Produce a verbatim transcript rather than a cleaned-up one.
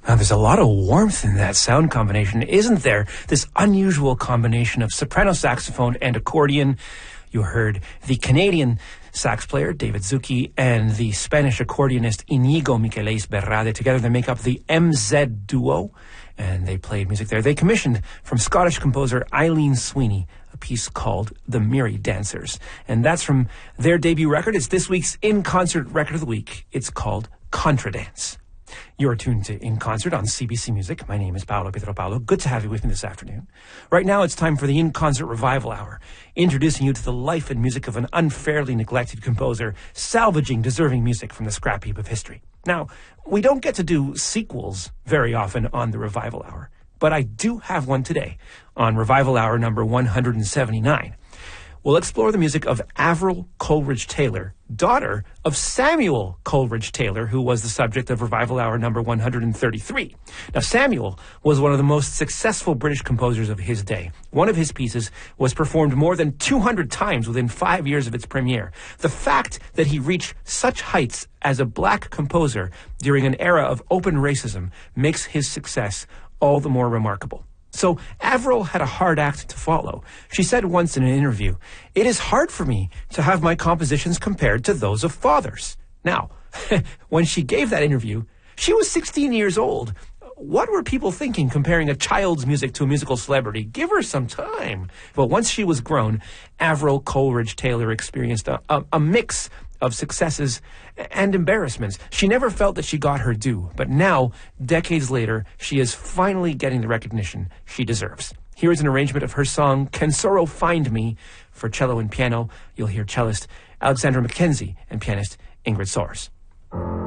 Now, there's a lot of warmth in that sound combination, isn't there? This unusual combination of soprano saxophone and accordion. You heard the Canadian sax player, David Zucchi, and the Spanish accordionist, Inigo Miqueles Berrade. Together they make up the M Z Duo, and they played music there. They commissioned from Scottish composer Eileen Sweeney a piece called The Merry Dancers. And that's from their debut record. It's this week's In-Concert Record of the Week. It's called Contradance. You're tuned to In Concert on C B C Music. My name is Paolo Pietropalo. Good to have you with me this afternoon. Right now, it's time for the In Concert Revival Hour, introducing you to the life and music of an unfairly neglected composer, salvaging deserving music from the scrap heap of history. Now, we don't get to do sequels very often on the Revival Hour, but I do have one today on Revival Hour number one hundred seventy-nine. We'll explore the music of Avril Coleridge-Taylor, daughter of Samuel Coleridge-Taylor, who was the subject of Revival Hour number one hundred thirty-three. Now, Samuel was one of the most successful British composers of his day. One of his pieces was performed more than two hundred times within five years of its premiere. The fact that he reached such heights as a black composer during an era of open racism makes his success all the more remarkable. So Avril had a hard act to follow. She said once in an interview, "It is hard for me to have my compositions compared to those of fathers." Now, when she gave that interview, she was sixteen years old. What were people thinking comparing a child's music to a musical celebrity? Give her some time. But once she was grown, Avril Coleridge-Taylor experienced a, a, a mix of successes and embarrassments. She never felt that she got her due, but now, decades later, she is finally getting the recognition she deserves. Here is an arrangement of her song, Can Sorrow Find Me, for cello and piano. You'll hear cellist Alexandra Mackenzie and pianist Ingrid Soares.